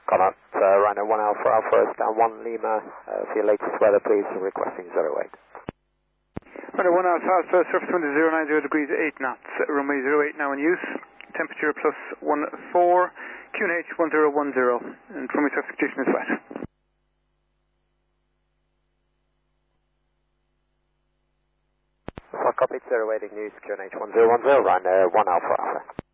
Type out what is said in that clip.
Connor, Rhino 1 Alpha Alpha, down 1 Lima, for your latest weather please, requesting 08. Rhino 1 Alpha Alpha, surface wind is 090 degrees 8 knots, runway 08 now in use, temperature plus 14, QNH 1010, and runway traffic condition is wet. So copy 08 in use, QNH 1010, Rhino 1 Alpha Alpha.